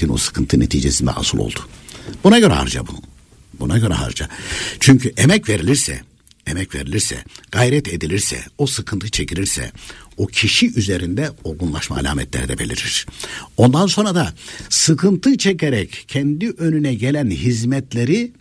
çektiğin o sıkıntı neticesinde hasıl oldu. Buna göre harca bunu. Buna göre harca. Çünkü emek verilirse, gayret edilirse, o sıkıntı çekilirse, o kişi üzerinde olgunlaşma alametleri de belirir. Ondan sonra da sıkıntı çekerek kendi önüne gelen hizmetleri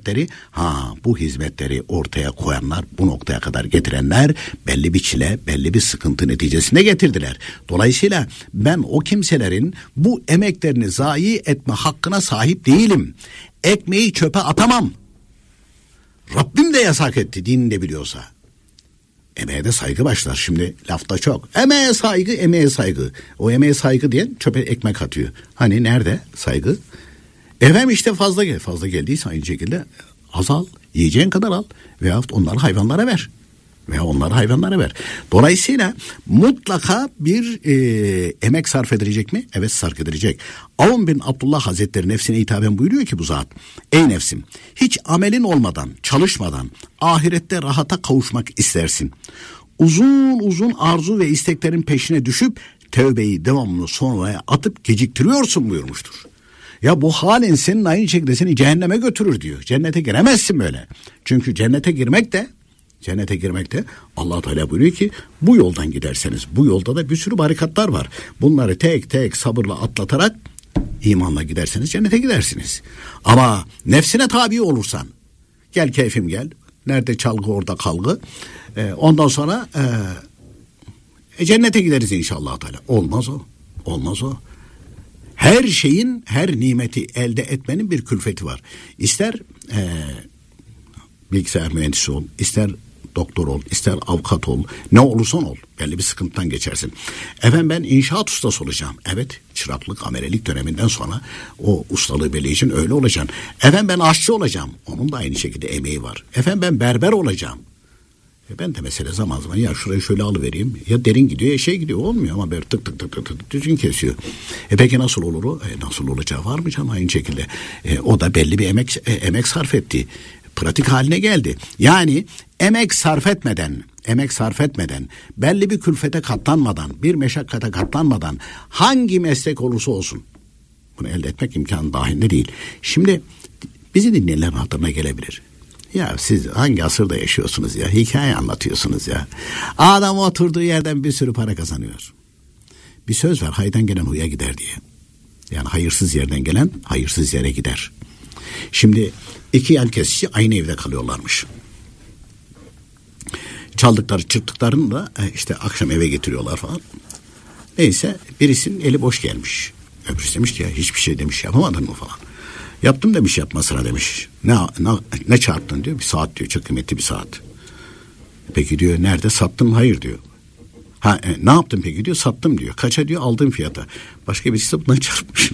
bu hizmetleri ortaya koyanlar, bu noktaya kadar getirenler belli bir çile, belli bir sıkıntı neticesinde getirdiler. Dolayısıyla ben o kimselerin bu emeklerini zayi etme hakkına sahip değilim. Ekmeği çöpe atamam. Rabbim de yasak etti, din de biliyorsa. Emeğe de saygı başlar. Şimdi lafta çok. Emeğe saygı. O emeğe saygı diyen çöpe ekmek atıyor. Hani nerede saygı? Efendim işte fazla geldiyse aynı şekilde azal. Yiyeceğin kadar al. Veyahut onları hayvanlara ver. Dolayısıyla mutlaka bir emek sarf edilecek mi? Evet, sarf edilecek. Avun bin Abdullah Hazretleri nefsine hitaben buyuruyor ki bu zat: ey nefsim, hiç amelin olmadan, çalışmadan ahirette rahata kavuşmak istersin. Uzun arzu ve isteklerin peşine düşüp tevbeyi devamlı sonraya atıp geciktiriyorsun buyurmuştur. Ya bu halin senin aynı şekilde seni cehenneme götürür diyor. Cennete giremezsin böyle. Çünkü cennete girmek de Allah Teala buyuruyor ki bu yoldan giderseniz, bu yolda da bir sürü barikatlar var. Bunları tek tek sabırla atlatarak imanla giderseniz cennete gidersiniz. Ama nefsine tabi olursan, gel keyfim gel, nerede çalgı orada kalgı, ondan sonra cennete gideriz inşallah Teala. Olmaz o. Her şeyin, her nimeti elde etmenin bir külfeti var. İster bilgisayar mühendisi ol, ister doktor ol, ister avukat ol, ne olursan ol, belli bir sıkıntıdan geçersin. Efendim ben inşaat ustası olacağım. Evet, çıraklık, amelelik döneminden sonra o ustalığı belli için öyle olacaksın. Efendim ben aşçı olacağım. Onun da aynı şekilde emeği var. Efendim ben berber olacağım. Ben de mesela zaman zaman ya şurayı şöyle alıvereyim. Ya derin gidiyor ya gidiyor, olmuyor ama böyle tık düzgün kesiyor. Peki nasıl olur o? Nasıl olacağı var mı canım aynı şekilde? O da belli bir emek sarf etti. Pratik haline geldi. Yani emek sarf etmeden, belli bir külfete katlanmadan, bir meşakkate katlanmadan hangi meslek olursa olsun bunu elde etmek imkanı dahilinde değil. Şimdi bizi dinleyenlerin hatırına gelebilir. Ya siz hangi asırda yaşıyorsunuz ya? Hikaye anlatıyorsunuz ya. Adam oturduğu yerden bir sürü para kazanıyor. Bir söz var, haydan gelen huya gider diye. Yani hayırsız yerden gelen hayırsız yere gider. Şimdi iki yan kesici aynı evde kalıyorlarmış. Çaldıkları çırptıklarını da işte akşam eve getiriyorlar falan. Neyse birisinin eli boş gelmiş. Öbürüsü demiş ki ya hiçbir şey demiş yapamadın mı falan. Yaptım demiş, yapmasına demiş. Ne çarptın diyor. Bir saat diyor, çok kıymetli bir saat. Peki diyor nerede sattın? Hayır diyor. Ne yaptın peki diyor, sattım diyor. Kaça diyor, aldığım fiyata. Başka birisi de bundan çarpmış.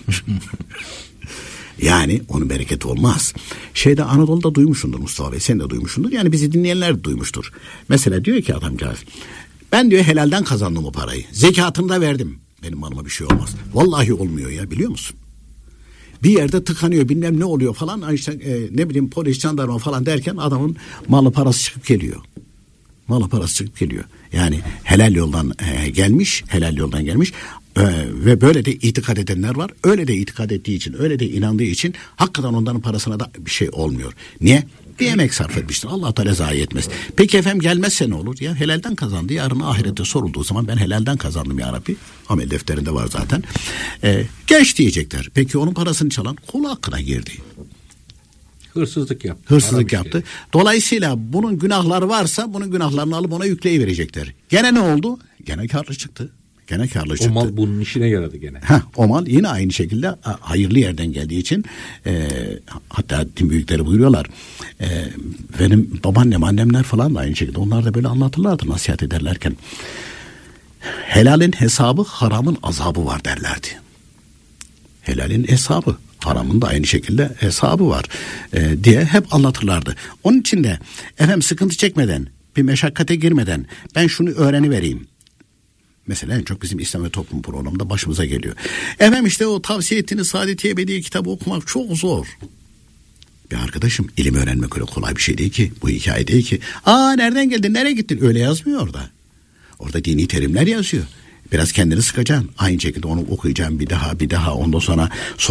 Yani onun bereketi olmaz. Anadolu'da duymuşsundur Mustafa Bey, sen de duymuşsundur. Yani bizi dinleyenler de duymuştur. Mesela diyor ki adamcağız, ben diyor helalden kazandım o parayı. Zekatını da verdim. Benim malıma bir şey olmaz. Vallahi olmuyor ya, biliyor musun? Bir yerde tıkanıyor, bilmem ne oluyor falan. İşte, polis, jandarma falan derken adamın malı parası çıkıp geliyor. Yani helal yoldan gelmiş. Ve böyle de itikad edenler var. Öyle de itikad ettiği için, öyle de inandığı için hakikaten onların parasına da bir şey olmuyor. Niye? Bir emek sarf etmiştir. Allah Teala zayi etmez. Peki efendim gelmezse ne olur? Ya helalden kazandı. Yarın ahirette sorulduğu zaman ben helalden kazandım ya Rabbi. Amel defterinde var zaten. Geç diyecekler. Peki onun parasını çalan kul hakkına girdi. Hırsızlık yaptı. Dolayısıyla bunun günahları varsa bunun günahlarını alıp ona yükleyiverecekler. Gene ne oldu? Gene karlı çıktı. O mal bunun işine yaradı gene. O mal yine aynı şekilde hayırlı yerden geldiği için hatta din büyükleri buyuruyorlar. Benim babaannem, annemler falan da aynı şekilde. Onlar da böyle anlatırlardı nasihat ederlerken. Helalin hesabı, haramın azabı var derlerdi. Helalin hesabı, haramın da aynı şekilde hesabı var diye hep anlatırlardı. Onun için de efendim sıkıntı çekmeden, bir meşakkate girmeden ben şunu öğrenivereyim. Mesela en çok bizim İslam ve Toplum programında başımıza geliyor. Efendim işte o tavsiye ettiğiniz Saadet-i Ebedi kitabı okumak çok zor. Bir arkadaşım, ilim öğrenmek öyle kolay bir şey değil ki. Bu hikaye değil ki. Nereden geldin, nereye gittin? Öyle yazmıyor orada. Orada dini terimler yazıyor. Biraz kendini sıkacaksın. Aynı şekilde onu okuyacaksın bir daha ondan sonra